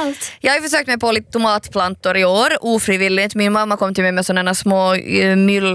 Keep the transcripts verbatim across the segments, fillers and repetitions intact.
allt. Jag har försökt mig på lite tomatplantor i år, ofrivilligt. Min mamma kom till mig med sådana små uh,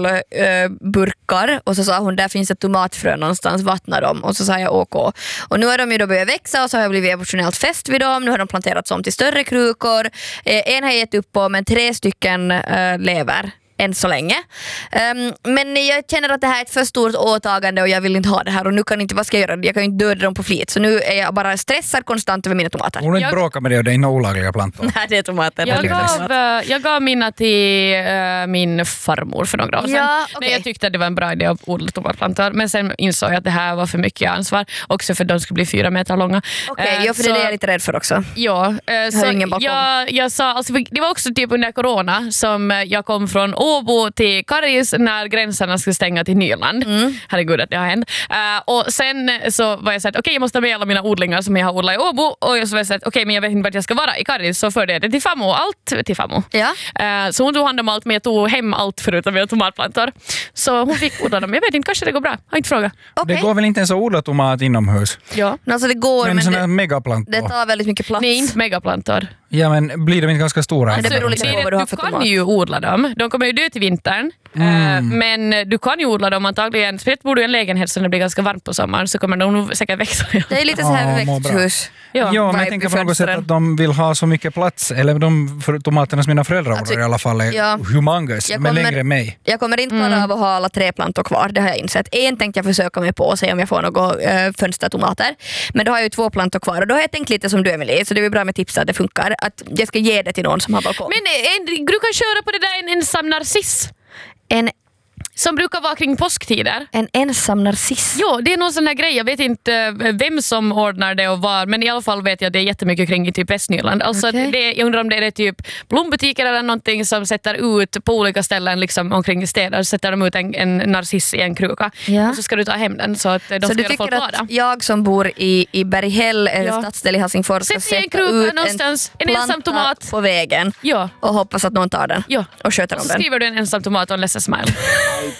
myllburkar uh, och så sa hon, där finns ett tomatfrö någonstans, vattna dem. Och så sa jag OK. Och nu har de ju då börjat växa och så har jag blivit emotionellt fäst vid dem. Nu har de planterats om till större krukor. Uh, en har jag gett upp på, men tre stycken uh, lever än så länge. Um, men jag känner att det här är ett för stort åtagande och jag vill inte ha det här och nu kan inte, vad ska jag göra? Jag kan inte döda dem på flit. Så nu är jag bara stressad konstant över mina tomater. Hon har inte Jag- bråkat med det och det är inga olagliga plantor. Nej, det är tomater. Jag Det är gav, tomat. eh, jag gav mina till uh, min farmor för några år sedan. Ja, Nej, okej. jag tyckte att det var en bra idé att odla tomatplantor. Men sen insåg jag att det här var för mycket ansvar. Också för att de skulle bli fyra meter långa. Okej, Eh, ja, för det är så- det jag är lite rädd för också. Ja, eh, så ingen balkong. jag, jag sa, alltså, det var också typ under corona som eh, jag kom från Åbo till Karis när gränserna skulle stänga till Nyland. Mm. Herregud att det har hänt. Uh, och sen så var jag så att okej, okay, jag måste ha med alla mina odlingar som jag har odlat i Åbo och jag så var jag så att okej, okay, men jag vet inte vart jag ska vara i Karis, så förde jag det till Famo, allt till Famo. Ja. Uh, så hon tog hand om allt, men jag tog hem allt förutom mina tomatplantor. Så hon fick odla dem. Jag vet inte, kanske det går bra. Har inte frågat. Okej. Det går väl inte ens att odla tomat inomhus? Ja. Alltså det går, Men men sådana här det, megaplantor. det tar väldigt mycket plats. Nej, inte megaplantor. Ja, men blir de inte ganska stora? Men det ändå? beror lite Det är på det vad du att har för kan tomat. ju odla dem. De kommer ju dö till vintern. Mm. Eh, men du kan ju odla dem antagligen. Speciellt bor du i en lägenhet så det blir ganska varmt på sommaren så kommer de nog säkert växa. Det är lite så här Ja, må bra. växthus. Ja. Ja, men vibe jag tänker i på något sätt fönstren. att de vill ha så mycket plats, eller de för tomaterna som mina föräldrar Alltså, odlar i alla fall är ja. humongous, Jag men kommer- längre än mig. Jag kommer inte klara av att ha alla tre plantor kvar, det har jag insett. En tänkte jag försöka mig på och se om jag får några äh, fönstertomater. Men då har jag ju två plantor kvar och då har jag tänkt lite som du, Emily, så det är bra med tips att det funkar. Att jag ska ge det till någon som har balkong. Men en, du kan köra på det där en ensam narciss En, som brukar vara kring påsktider. en ensam narciss. Jo, det är någon sån här grej. Jag vet inte eh, vem som ordnar det och var, men i alla fall vet jag att det är jättemycket kring i typ Västnyland. Alltså Okej. att det, jag undrar om det är typ blombutiker eller någonting som sätter ut på olika ställen liksom omkring städer, sätter de ut en, en narciss i en kruka. Ja. Och så ska du ta hem den så att de Så ska du göra folk tycker glada. att jag som bor i, i Berghäll, en Ja. stadsdel i Helsingfors, ska Sätt i en sätta kruka ut någonstans, en planta ensam tomat. på vägen Ja. och hoppas att någon tar den Ja. och sköter Och om så den. skriver du en ensam tomat och en ledsen smile.